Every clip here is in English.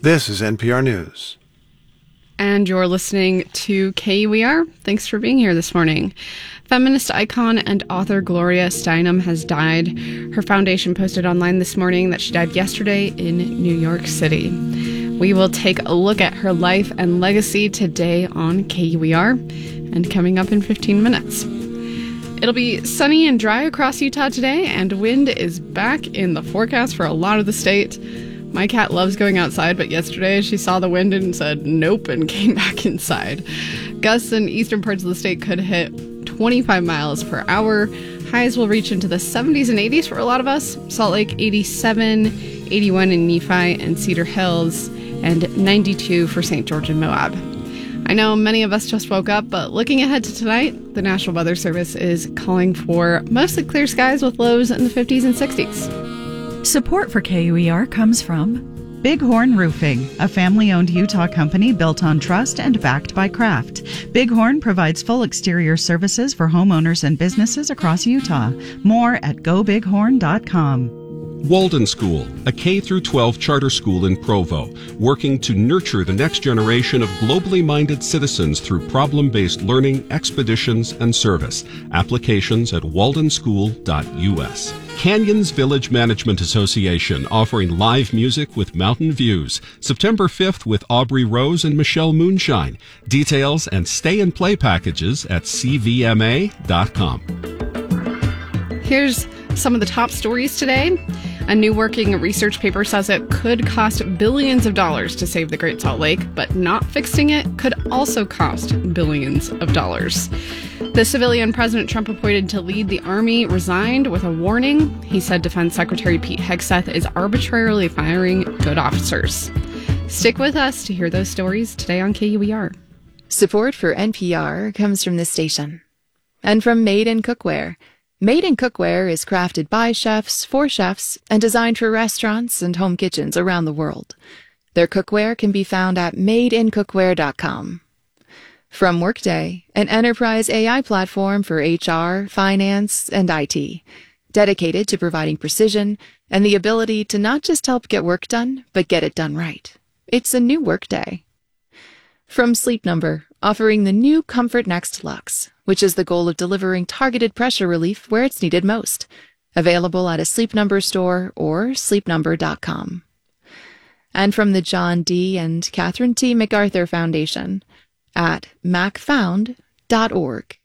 This is NPR News. And you're listening to KUER. Thanks for being here this morning. Feminist icon and author Gloria Steinem has died. Her foundation posted online this morning that she died yesterday in New York City. We will take a look at her life and legacy today on KUER and coming up in 15 minutes. It'll be sunny and dry across Utah today, and wind is back in the forecast for a lot of the state. My cat loves going outside, but yesterday she saw the wind and said nope and came back inside. Gusts in eastern parts of the state could hit 25 miles per hour. Highs will reach into the 70s and 80s for a lot of us. Salt Lake 87, 81 in Nephi and Cedar Hills, and 92 for St. George and Moab. I know many of us just woke up, but looking ahead to tonight, the National Weather Service is calling for mostly clear skies with lows in the 50s and 60s. Support for KUER comes from Bighorn Roofing, a family-owned Utah company built on trust and backed by craft. Bighorn provides full exterior services for homeowners and businesses across Utah. More at gobighorn.com. Walden School, a K-12 charter school in Provo, working to nurture the next generation of globally minded citizens through problem-based learning, expeditions, and service. Applications at waldenschool.us. Canyons Village Management Association, offering live music with mountain views. September 5th with Aubrey Rose and Michelle Moonshine. Details and stay-and-play packages at cvma.com. Here's some of the top stories today. A new working research paper says it could cost billions of dollars to save the Great Salt Lake, but not fixing it could also cost billions of dollars. The civilian President Trump appointed to lead the Army resigned with a warning. He said Defense Secretary Pete Hegseth is arbitrarily firing good officers. Stick with us to hear those stories today on KUER. Support for NPR comes from this station and from Made in Cookware. Made in Cookware is crafted by chefs, for chefs, and designed for restaurants and home kitchens around the world. Their cookware can be found at madeincookware.com. From Workday, an enterprise AI platform for HR, finance, and IT, dedicated to providing precision and the ability to not just help get work done, but get it done right. It's a new Workday. From Sleep Number, offering the new Comfort Next Luxe, which is the goal of delivering targeted pressure relief where it's needed most. Available at a Sleep Number store or sleepnumber.com. And from the John D. and Catherine T. MacArthur Foundation at macfound.org.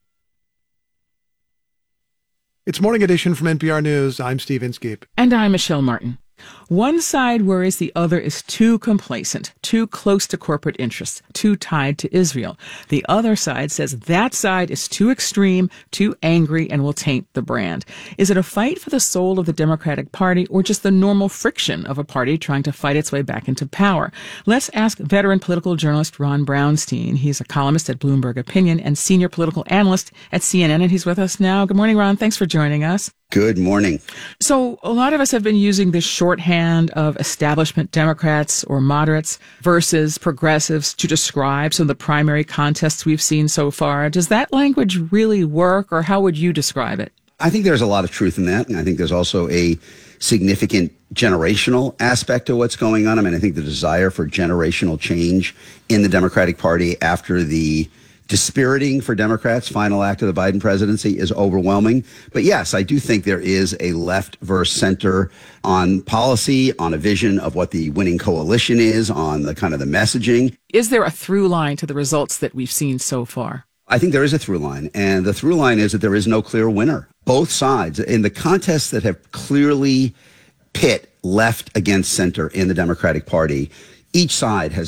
It's Morning Edition from NPR News. I'm Steve Inskeep. And I'm Michelle Martin. One side worries the other is too complacent, too close to corporate interests, too tied to Israel. The other side says that side is too extreme, too angry, and will taint the brand. Is it a fight for the soul of the Democratic Party or just the normal friction of a party trying to fight its way back into power? Let's ask veteran political journalist Ron Brownstein. He's a columnist at Bloomberg Opinion and senior political analyst at CNN, and he's with us now. Good morning, Ron. Thanks for joining us. Good morning. So a lot of us have been using this shorthand of establishment Democrats or moderates versus progressives to describe some of the primary contests we've seen so far. Does that language really work, or how would you describe it? I think there's a lot of truth in that. And I think there's also a significant generational aspect to what's going on. I mean, I think the desire for generational change in the Democratic Party after the dispiriting for Democrats final act of the Biden presidency is overwhelming. But yes, I do think there is a left versus center on policy, on a vision of what the winning coalition is, on the kind of the messaging. Is there a through line to the results that we've seen so far? I think there is a through line, and the through line is that there is no clear winner. Both sides in the contests that have clearly pit left against center in the Democratic Party, each side has